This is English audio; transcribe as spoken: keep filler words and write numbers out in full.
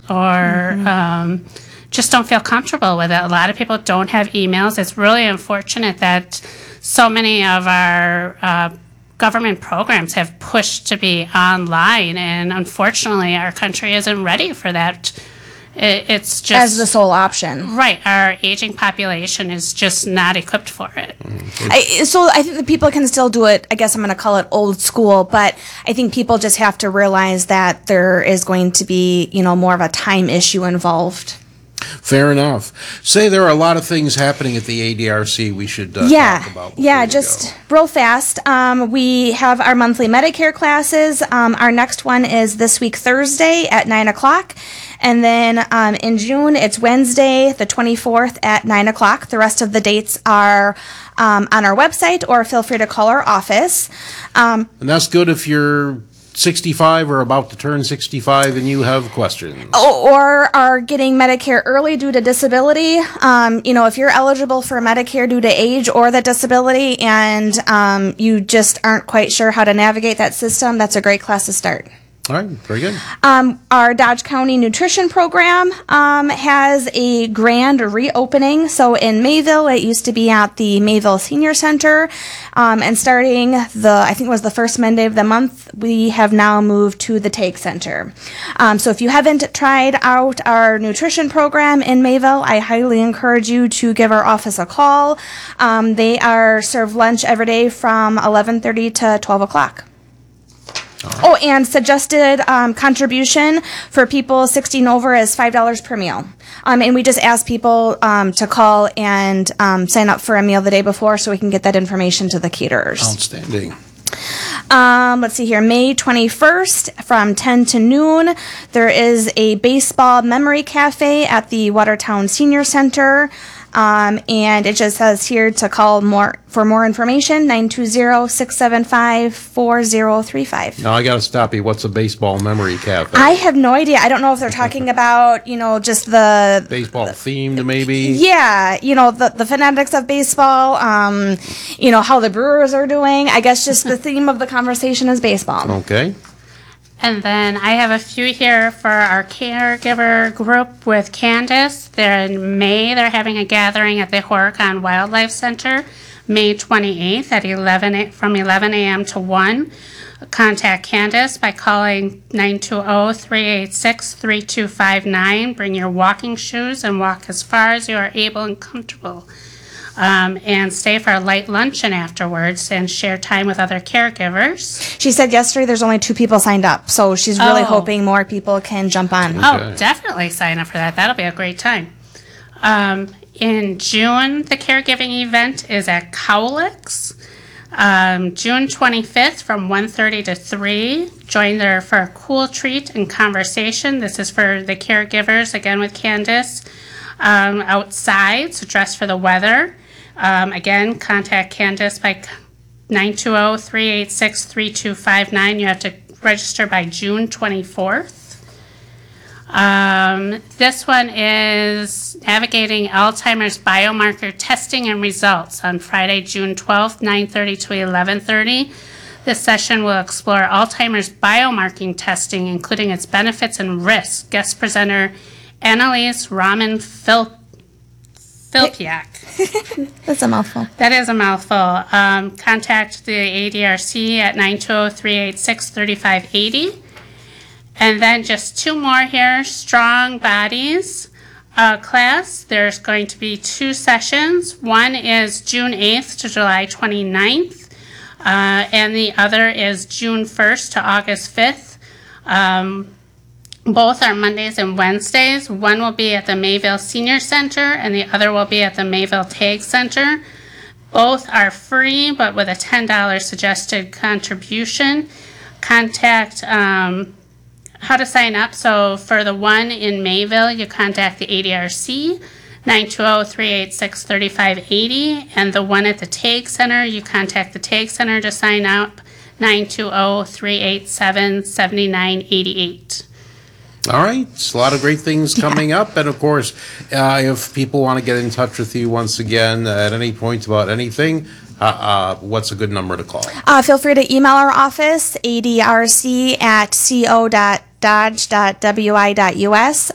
or um, just don't feel comfortable with it. A lot of people don't have emails. It's really unfortunate that so many of our uh, government programs have pushed to be online, and unfortunately our country isn't ready for that. It, it's just as the sole option. Right. Our aging population is just not equipped for it. I, so I think that people can still do it. I guess I'm going to call it old school, but I think people just have to realize that there is going to be, you know, more of a time issue involved. Fair enough. Say there are a lot of things happening at the A D R C we should uh, yeah, talk about. Yeah, just go. real fast. Um, we have our monthly Medicare classes. Um, our next one is this week, Thursday at nine o'clock. And then um, in June, it's Wednesday, the twenty-fourth at nine o'clock. The rest of the dates are um, on our website, or feel free to call our office. Um, and that's good if you're sixty-five or about to turn sixty-five and you have questions. Or are getting Medicare early due to disability. Um, you know, if you're eligible for Medicare due to age or the disability, and um, you just aren't quite sure how to navigate that system, that's a great class to start. All right, very good. Um, our Dodge County Nutrition Program um, has a grand reopening. So in Mayville, it used to be at the Mayville Senior Center. Um, and starting the, I think it was the first Monday of the month, we have now moved to the Take Center. Um, so if you haven't tried out our nutrition program in Mayville, I highly encourage you to give our office a call. Um, they are served lunch every day from eleven thirty to twelve o'clock. Right. Oh, and suggested um, contribution for people sixty and over is five dollars per meal. Um, and we just ask people um, to call and um, sign up for a meal the day before so we can get that information to the caterers. Outstanding. Um, let's see here, May twenty-first from ten to noon, there is a baseball memory cafe at the Watertown Senior Center. Um, and it just says here to call more for more information, nine two zero, six seven five, four zero three five. Now, I got to stop you. What's a baseball memory cafe? I have no idea. I don't know if they're talking about, you know, just the... Baseball themed, maybe? Yeah, you know, the, the phonetics of baseball, um, you know, how the Brewers are doing. I guess just the theme of the conversation is baseball. Okay. And then I have a few here for our caregiver group with Candace. They're in May. They're having a gathering at the Horicon Wildlife Center, May twenty-eighth at eleven from eleven a.m. to one. Contact Candace by calling nine two zero, three eight six, three two five nine. Bring your walking shoes and walk as far as you are able and comfortable. Um, and stay for a light luncheon afterwards and share time with other caregivers. She said yesterday there's only two people signed up, so she's really Oh. hoping more people can jump on. Oh, Okay. definitely sign up for that. That'll be a great time. Um, in June, the caregiving event is at Cowlicks. Um, June twenty-fifth from one thirty to three. Join there for a cool treat and conversation. This is for the caregivers, again with Candace. Um, outside, so dress for the weather. Um, again, contact Candace by nine two zero, three eight six, three two five nine. You have to register by June twenty-fourth. Um, this one is navigating Alzheimer's biomarker testing and results on Friday, June twelfth, nine thirty to eleven thirty. This session will explore Alzheimer's biomarking testing, including its benefits and risks. Guest presenter Annalise Raman Phil- Philpiak. That's a mouthful. That is a mouthful. Um, contact the A D R C at nine two zero, three eight six, three five eight zero. And then just two more here. Strong Bodies uh, class. There's going to be two sessions. One is June eighth to July twenty-ninth. Uh, and the other is June first to August fifth. Um, both are Mondays and Wednesdays. One will be at the Mayville Senior Center and the other will be at the Mayville Tag Center. Both are free, but with a ten dollars suggested contribution. Contact um, how to sign up. So for the one in Mayville, you contact the A D R C, nine two zero, three eight six, three five eight zero. And the one at the Tag Center, you contact the Tag Center to sign up, nine two zero, three eight seven, seven nine eight eight. All right. It's a lot of great things coming up. And, of course, uh, if people want to get in touch with you once again at any point about anything, uh, uh, what's a good number to call? Uh, feel free to email our office, A D R C at co dot dodge dot w i dot u s,